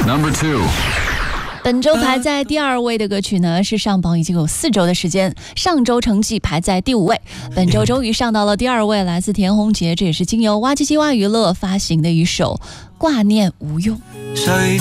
Number 2。 本周排在第2位的歌曲呢，是上榜已经有4周的时间，上周成绩排在第5位，本周终于上到了第2位，来自田宏杰，这也是经由哇唧唧哇娱乐发行的一首《挂念无用》。